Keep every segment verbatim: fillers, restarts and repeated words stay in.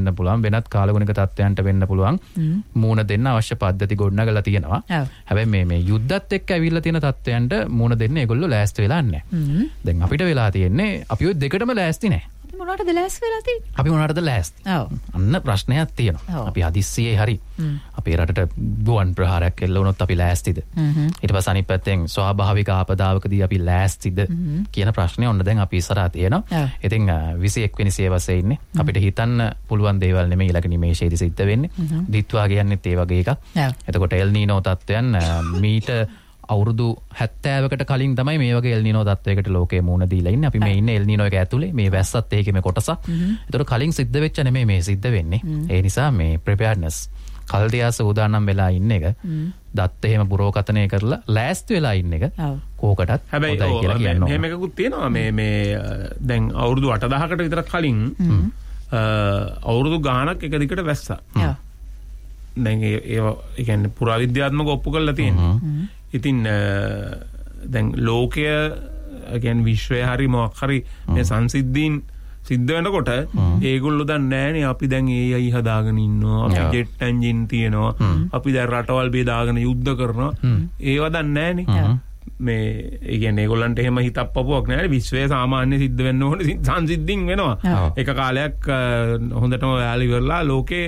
වෙන්න පුළුවන් වෙනත් කාලගුණික තත්ත්වයන්ට වෙන්න පුළුවන් මූණ දෙන්න අවශ්‍ය පද්ධති ගොඩනගලා තියෙනවා. හැබැයි මේ මේ යුද්ධත් එක්ක ඇවිල්ලා තියෙන තත්ත්වයන්ට මූණ දෙන්න ඒගොල්ලෝ ලෑස්ති වෙලා නැහැ. දැන් අපිට වෙලා තියෙන්නේ අපි ඔය දෙකටම ලෑස්ති නැහැ. මොනවටද ලෑස්ති වෙලා තියෙන්නේ? අපි මොනවටද ලෑස්ති? ඔව්. අන්න ප්‍රශ්නයක් තියෙනවා. අපි හදිස්සියේ හරි අපේ රටට ගුවන් ප්‍රහාරයක් එල්ල වුණොත් අපි ලෑස්තිද? ඊට පස්සේ අනිත් පැත්තෙන් ස්වාභාවික ආපදාවකදී අපි ලෑස්තිද කියන ප්‍රශ්නේ ඔන්න දැන් අපි ඉස්සරහා තියෙනවා. ඉතින් විසිඑක් වෙනි සියවසේ ඉන්නේ. අපිට හිතන්න පුළුවන් දේවල් නෙමෙයි ඊළඟ නිමේෂයේදී සිද්ධ වෙන්නේ. දිත්වා කියන්නේත් ඒ වගේ එකක්. එතකොට එල් නීනෝ තත්ත්වයන් මීට අවුරුදු හැත්තෑවකට කලින් තමයි මේ වගේ එල් නීනෝ තත්ත්වයකට ලෝකයේ මුහුණ දීලා ඉන්නේ. අපි මේ ඉන්නේ එල් නීනෝ එක ඇතුලේ. මේ වැස්සත් ඒකෙම කොටසක්. ඒතකොට කලින් සිද්ධ වෙච්ච නෙමෙයි මේ සිද්ධ වෙන්නේ. ඒ නිසා මේ ප්‍රෙපෙයාර්ඩ්නස් කල්දියාස උදානම් වෙලා ඉන්න එක දත්ත එහෙම පුරෝකතනය කරලා ලෑස්ති වෙලා ඉන්න එක කෝකටත් හොඳයි කියලා කියනවා. මෙහෙම එකකුත් තියෙනවා මේ මේ දැන් අවුරුදු අටදහකට විතර කලින් අවුරුදු ගාණක් එක දිගට වැස්සා. දැන් ඒ ඒ කියන්නේ පුරාවිද්‍යාත්මක ඔප්පු කරලා තියෙනවා. ඉතින් දැන් ලෝකය කියන්නේ විශ්වය හරි මොකක් හරි මේ සංසිද්ධීන් සිද්ධ වෙනකොට ඒගොල්ලෝ දන්නේ නැහනේ අපි දැන් ඒ අය හදාගෙන ඉන්නවා අපි ජෙට් එන්ජින් තියෙනවා අපි දැන් රටවල් බෙදාගෙන යුද්ධ කරනවා ඒව දන්නේ නැහනේ මේ ඒ කියන්නේ ඒගොල්ලන්ට එහෙම හිතක් පපුවක් නැහැ විශ්වයේ සාමාන්‍ය සිද්ධ වෙන්න ඕනේ සංසිද්ධීන් වෙනවා එක කාලයක් හොඳටම වැලි වෙරලා ලෝකේ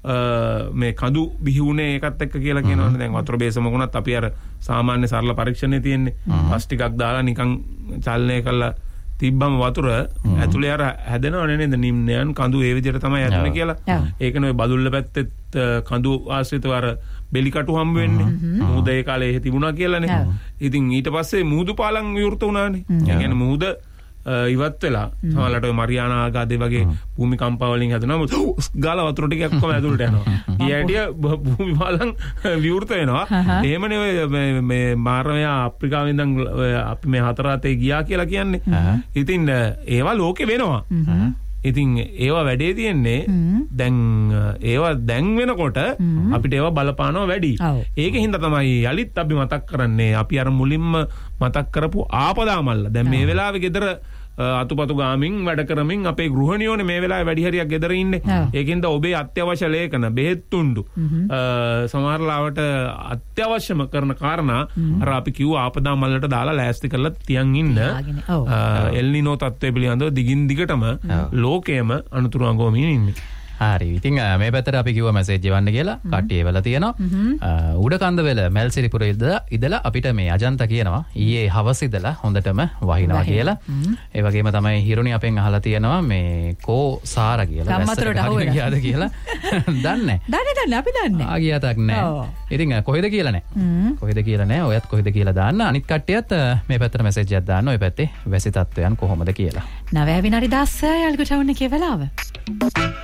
මේ කඳු බිහුනේ ඒකත් එක්ක කියලා කියනවනේ දැන් වතුර බේසමකුණත් අපි අර සාමාන්‍ය සරල පරීක්ෂණේ තියෙන්නේ පස් ටිකක් දාලා නිකන් චලනය කරලා තිබ්බම වතුර ඇතුලේ අර හැදෙනවනේ නේද නිම්නයන් කඳු ඒ විදිහට තමයි හැදෙන්නේ කියලා ඒකනේ ඔය බදුල්ල පැත්තෙත් කඳු ආශ්‍රිතව අර බෙලි කටු හම්බ වෙන්නේ මුහුද ඒ කාලේ එහෙ තිබුණා කියලානේ ඉතින් ඊට පස්සේ මුහුදු පාලම් විවෘත වුණානේ ඒ කියන්නේ මුහුද ඉවත් වෙලා සමහරවිට ඔය මරියානා ආගාදේ වගේ භූමිකම්පා වලින් හැදෙනවා ගාලා වතුර ටික ඔක්කොම ඇතුළට යනවා. ඊයටිය භූමි පාලම් විවෘත වෙනවා. එහෙමනේ ඔය මේ මාර්මයා අප්‍රිකාවෙන් ඉඳන් අපි මේ හතර අතේ ගියා කියලා කියන්නේ. ඉතින් ඒවා ලෝකේ වෙනවා. ඉතින් ඒවා වැඩේ තියෙන්නේ දැන් ඒවා දැන් වෙනකොට අපිට ඒවා බලපානවා වැඩි. ඒකෙන් හින්දා තමයි යලිත් අපි මතක් කරන්නේ අපි අර මුලින්ම මතක් කරපු ආපදා මල්ල. දැන් මේ වෙලාවේ ගෙදර අතුපතු ගාමින් වැඩ කරමින් අපේ ගෘහණියෝනේ මේ වෙලාවේ වැඩි හරියක් ගෙදර ඉන්නේ. ඒකෙන්ද ඔබේ අත්‍යවශ්‍ය ලේඛන බෙහෙත් තුණ්ඩු සමහරලාවට අත්‍යවශ්‍යම කරන කාරණා අර අපි කිව්ව ආපදා මල්ලට දාලා ලෑස්ති කරලා තියන් ඉන්න. එල් නීනෝ තත්ත්වය පිළිබඳව දිගින් දිගටම ලෝකයේම අනුතුරු අඟවමින් ඉන්නේ. හරි. ඉතින් මේ පැත්තට අපි කිව්වා මැසේජ් එවන්න කියලා. කට්ටිය එවලා තියෙනවා. උඩ කන්දවල මල්සිරිපුර ඉඳලා අපිට මේ අජන්ත කියනවා ඊයේ හවස ඉඳලා හොඳටම වහිනවා කියලා. ඒ වගේම තමයි හිරුනි අපෙන් අහලා තියෙනවා මේ කෝ සාර කියලා. ගම්මතරට අහුවෙලා ගියාද කියලා. දන්නේ නැහැ. දන්නේ දන්නේ අපි දන්නේ. ආ ගියාතක් නැහැ. ඉතින් කොහෙද කියලා නැහැ. කොහෙද කියලා නැහැ. ඔයත් කොහෙද කියලා දාන්න. අනිත් කට්ටියත් මේ පැත්තට මැසේජ් එකක් දාන්න. ඔය පැත්තේ වැසි තත්ත්වයන් කොහොමද කියලා. නවය විනාඩි දහසයි අල්ගොටවුන් එකේ වෙලාව.